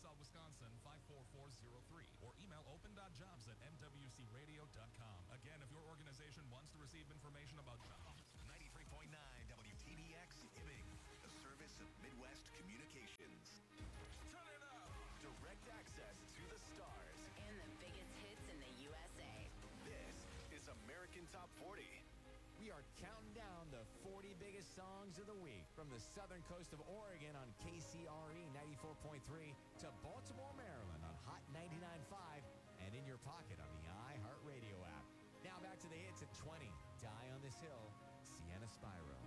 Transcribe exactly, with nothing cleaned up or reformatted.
Warsaw, Wisconsin, five four four zero three. Or email open.jobs at m w c radio dot com. Again, if your organization wants to receive information about jobs. ninety-three point nine W T B X Hibbing, the service of Midwest Communications. Turn it up! Direct access to the stars. And the biggest hits in the U S A. This is American Top forty. We are counting down the forty biggest songs of the week from the southern coast of Oregon on K C R E ninety-four point three to Baltimore, Maryland on Hot ninety-nine point five and in your pocket on the iHeartRadio app. Now back to the hits at twenty. Die on This Hill, Sienna Spyro.